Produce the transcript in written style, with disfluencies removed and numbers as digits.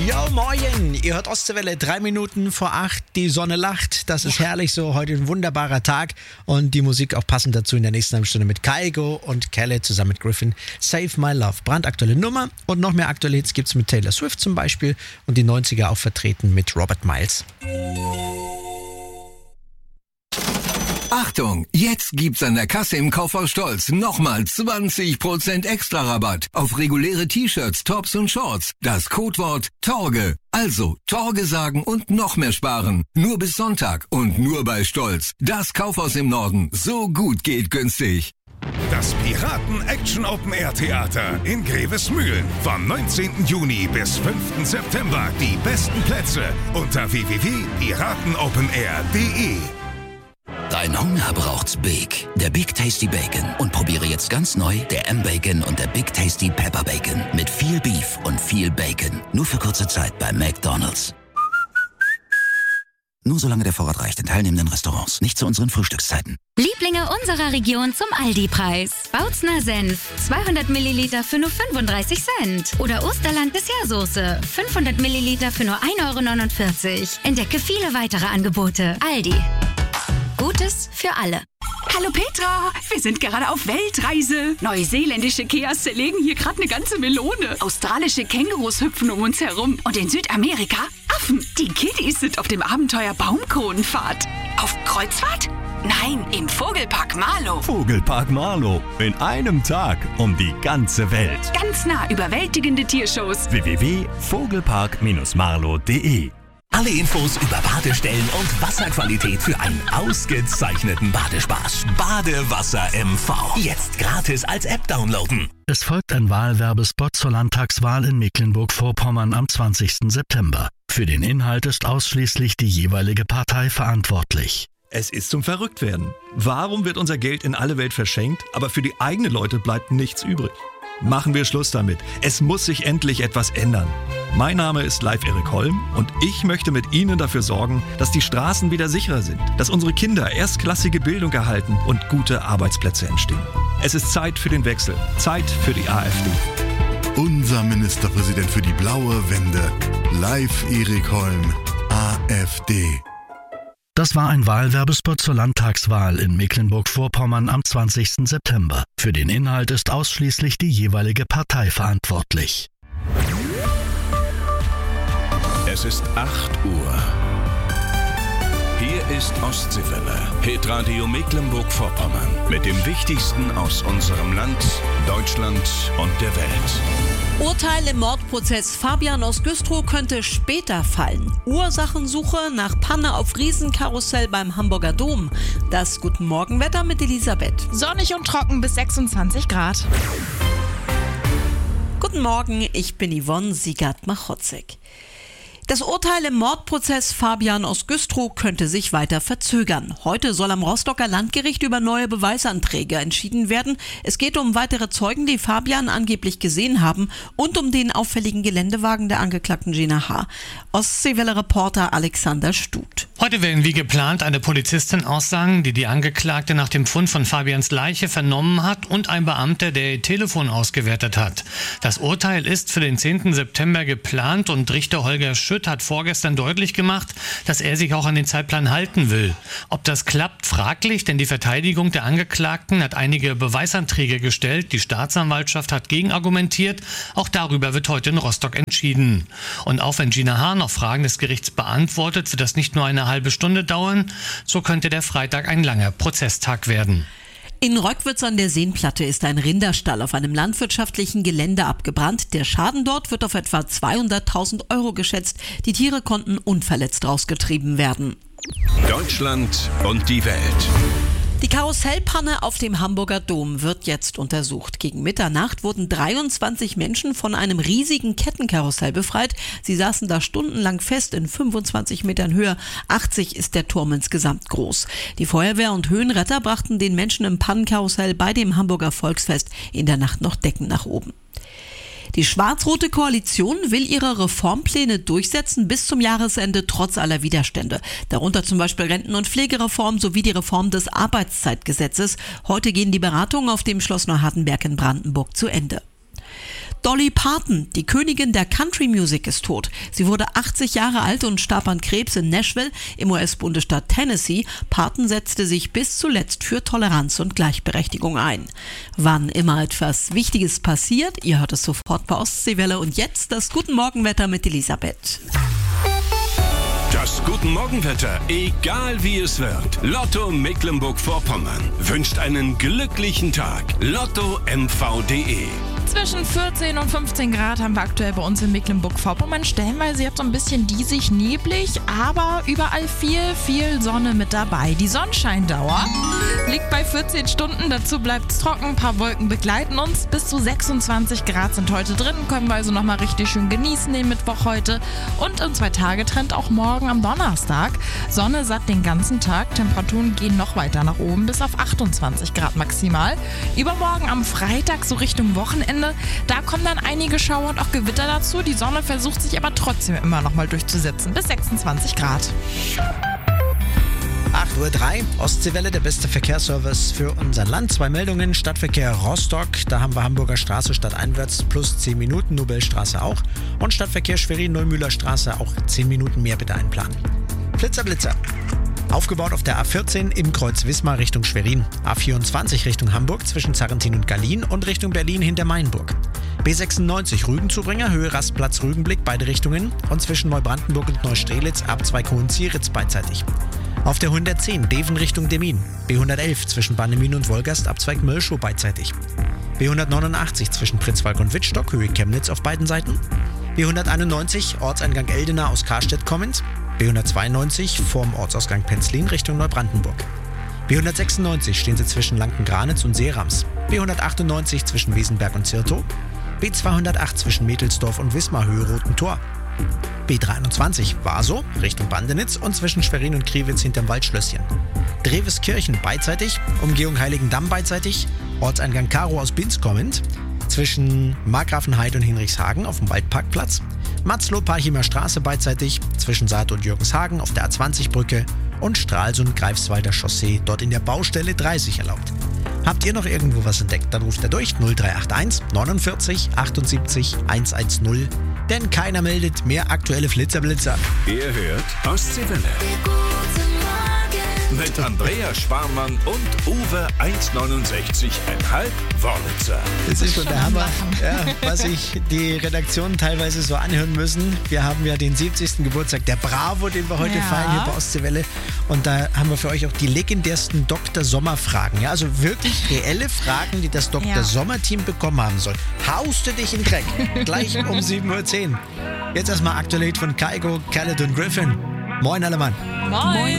Jo, moin! Ihr hört Ostseewelle, 3 Minuten vor 8, die Sonne lacht. Das ist herrlich so, heute ein wunderbarer Tag. Und die Musik auch passend dazu in der nächsten halben Stunde mit Kygo und Kelle zusammen mit Griffin. Save My Love, brandaktuelle Nummer. Und noch mehr aktuelle Hits gibt's mit Taylor Swift zum Beispiel. Und die 90er auch vertreten mit Robert Miles. Achtung, jetzt gibt's an der Kasse im Kaufhaus Stolz nochmal 20% extra Rabatt auf reguläre T-Shirts, Tops und Shorts. Das Codewort Torge. Also Torge sagen und noch mehr sparen. Nur bis Sonntag und nur bei Stolz. Das Kaufhaus im Norden. So gut geht günstig. Das Piraten-Action-Open-Air-Theater in Grevesmühlen. Vom 19. Juni bis 5. September. Die besten Plätze unter www.piratenopenair.de. Dein Hunger braucht's Big. Der Big Tasty Bacon. Und probiere jetzt ganz neu der M-Bacon und der Big Tasty Pepper Bacon. Mit viel Beef und viel Bacon. Nur für kurze Zeit bei McDonald's. Nur solange der Vorrat reicht in teilnehmenden Restaurants. Nicht zu unseren Frühstückszeiten. Lieblinge unserer Region zum Aldi-Preis. Bautzner Senf, 200 Milliliter für nur 35 Cent. Oder Osterland Dessertsoße, 500 Milliliter für nur 1,49 €. Entdecke viele weitere Angebote. Aldi. Gutes für alle. Hallo Petra, wir sind gerade auf Weltreise. Neuseeländische Keas zerlegen hier gerade eine ganze Melone. Australische Kängurus hüpfen um uns herum. Und in Südamerika Affen. Die Kiddies sind auf dem Abenteuer Baumkronenfahrt. Auf Kreuzfahrt? Nein, im Vogelpark Marlow. Vogelpark Marlow. In einem Tag um die ganze Welt. Ganz nah überwältigende Tiershows. www.vogelpark-marlow.de. Alle Infos über Badestellen und Wasserqualität für einen ausgezeichneten Badespaß. Badewasser MV. Jetzt gratis als App downloaden. Es folgt ein Wahlwerbespot zur Landtagswahl in Mecklenburg-Vorpommern am 20. September. Für den Inhalt ist ausschließlich die jeweilige Partei verantwortlich. Es ist zum Verrücktwerden. Warum wird unser Geld in alle Welt verschenkt, aber für die eigenen Leute bleibt nichts übrig? Machen wir Schluss damit. Es muss sich endlich etwas ändern. Mein Name ist Live Erik Holm und ich möchte mit Ihnen dafür sorgen, dass die Straßen wieder sicherer sind, dass unsere Kinder erstklassige Bildung erhalten und gute Arbeitsplätze entstehen. Es ist Zeit für den Wechsel, Zeit für die AfD. Unser Ministerpräsident für die blaue Wende, Live Erik Holm, AfD. Das war ein Wahlwerbespot zur Landtagswahl in Mecklenburg-Vorpommern am 20. September. Für den Inhalt ist ausschließlich die jeweilige Partei verantwortlich. Es ist 8 Uhr. Hier ist Ostseewelle, Hitradio Mecklenburg-Vorpommern. Mit dem Wichtigsten aus unserem Land, Deutschland und der Welt. Urteil im Mordprozess Fabian aus Güstrow könnte später fallen. Ursachensuche nach Panne auf Riesenkarussell beim Hamburger Dom. Das Guten Morgenwetter mit Elisabeth. Sonnig und trocken bis 26 Grad. Guten Morgen, ich bin Yvonne Siegert-Machotzek. Das Urteil im Mordprozess Fabian aus Güstrow könnte sich weiter verzögern. Heute soll am Rostocker Landgericht über neue Beweisanträge entschieden werden. Es geht um weitere Zeugen, die Fabian angeblich gesehen haben und um den auffälligen Geländewagen der Angeklagten Gina H. Ostseewelle-Reporter Alexander Stut. Heute werden wie geplant eine Polizistin aussagen, die Angeklagte nach dem Fund von Fabians Leiche vernommen hat und ein Beamter, der ihr Telefon ausgewertet hat. Das Urteil ist für den 10. September geplant und Richter Holger Schütt hat vorgestern deutlich gemacht, dass er sich auch an den Zeitplan halten will. Ob das klappt, fraglich, denn die Verteidigung der Angeklagten hat einige Beweisanträge gestellt. Die Staatsanwaltschaft hat gegenargumentiert. Auch darüber wird heute in Rostock entschieden. Und auch wenn Gina H. noch Fragen des Gerichts beantwortet, wird das nicht nur eine halbe Stunde dauern. So könnte der Freitag ein langer Prozesstag werden. In Rockwitz an der Seenplatte ist ein Rinderstall auf einem landwirtschaftlichen Gelände abgebrannt. Der Schaden dort wird auf etwa 200.000 € geschätzt. Die Tiere konnten unverletzt rausgetrieben werden. Deutschland und die Welt. Die Karussellpanne auf dem Hamburger Dom wird jetzt untersucht. Gegen Mitternacht wurden 23 Menschen von einem riesigen Kettenkarussell befreit. Sie saßen da stundenlang fest in 25 Metern Höhe. 80 ist der Turm insgesamt groß. Die Feuerwehr und Höhenretter brachten den Menschen im Pannenkarussell bei dem Hamburger Volksfest in der Nacht noch Decken nach oben. Die schwarz-rote Koalition will ihre Reformpläne durchsetzen bis zum Jahresende trotz aller Widerstände. Darunter zum Beispiel Renten- und Pflegereform sowie die Reform des Arbeitszeitgesetzes. Heute gehen die Beratungen auf dem Schloss Neuhardenberg in Brandenburg zu Ende. Dolly Parton, die Königin der Country Music, ist tot. Sie wurde 80 Jahre alt und starb an Krebs in Nashville im US-Bundesstaat Tennessee. Parton setzte sich bis zuletzt für Toleranz und Gleichberechtigung ein. Wann immer etwas Wichtiges passiert, ihr hört es sofort bei Ostseewelle. Und jetzt das Guten Morgenwetter mit Elisabeth. Das Guten Morgenwetter, egal wie es wird. Lotto Mecklenburg-Vorpommern wünscht einen glücklichen Tag. LottoMV.de. Zwischen 14 und 15 Grad haben wir aktuell bei uns in Mecklenburg-Vorpommern. Stellenweise jetzt so ein bisschen diesig, neblig, aber überall viel Sonne mit dabei. Die Sonnenscheindauer liegt bei 14 Stunden, dazu bleibt es trocken, ein paar Wolken begleiten uns. Bis zu 26 Grad sind heute drin, können wir also nochmal richtig schön genießen den Mittwoch heute. Und im 2-Tage-Trend auch morgen am Donnerstag. Sonne satt den ganzen Tag, Temperaturen gehen noch weiter nach oben bis auf 28 Grad maximal. Übermorgen am Freitag so Richtung Wochenende, da kommen dann einige Schauer und auch Gewitter dazu. Die Sonne versucht sich aber trotzdem immer noch mal durchzusetzen. Bis 26 Grad. 8:03 Uhr, Ostseewelle, der beste Verkehrsservice für unser Land. 2 Meldungen, Stadtverkehr Rostock, da haben wir Hamburger Straße stadteinwärts plus 10 Minuten, Nobelstraße auch. Und Stadtverkehr Schwerin, Neumühler Straße auch 10 Minuten mehr bitte einplanen. Blitzer. Aufgebaut auf der A14 im Kreuz Wismar Richtung Schwerin. A24 Richtung Hamburg zwischen Zarrentin und Gallien und Richtung Berlin hinter Mainburg. B96 Rügenzubringer, Höhe Rastplatz Rügenblick, beide Richtungen. Und zwischen Neubrandenburg und Neustrelitz Abzweig Hohenzieritz beidseitig. Auf der 110 Deven Richtung Demmin. B111 zwischen Bannemin und Wolgast Abzweig Mölschow beidseitig. B189 zwischen Pritzwalk und Wittstock, Höhe Chemnitz auf beiden Seiten. B191 Ortseingang Eldena aus Karstedt kommend. B192 vorm Ortsausgang Penzlin Richtung Neubrandenburg. B196 stehen sie zwischen Lankengranitz und Seerams. B198 zwischen Wesenberg und Zirtow. B208 zwischen Metelsdorf und Wismar Höhe Roten Tor. B23 Warsow Richtung Bandenitz und zwischen Schwerin und Kriwitz hinterm Waldschlösschen. Dreweskirchen beidseitig, Umgehung Heiligendamm beidseitig, Ortseingang Karow aus Binz kommend, zwischen Markgrafenheide und Hinrichshagen auf dem Waldparkplatz, Matzlow Parchimer Straße beidseitig, zwischen Saat und Jürgenshagen auf der A20-Brücke und Stralsund Greifswalder Chaussee, dort in der Baustelle 30 erlaubt. Habt ihr noch irgendwo was entdeckt, dann ruft er durch 0381 49 78 110, denn keiner meldet mehr aktuelle Flitzer. Ihr hört Ostseewelle. Mit Andrea Sparmann und Uwe 1,69,5 Wörlitzer. Das ist schon der Hammer, ja, was sich die Redaktionen teilweise so anhören müssen. Wir haben ja den 70. Geburtstag der Bravo, den wir heute feiern hier bei Ostseewelle. Und da haben wir für euch auch die legendärsten Dr. Sommer-Fragen. Ja, also wirklich reelle Fragen, die das Dr. Sommer-Team bekommen haben soll. Haust du dich in Dreck? Gleich um 7:10 Uhr. Jetzt erstmal Aktualität von Kygo, Khaled und Griffin. Moin alle Mann. Moin.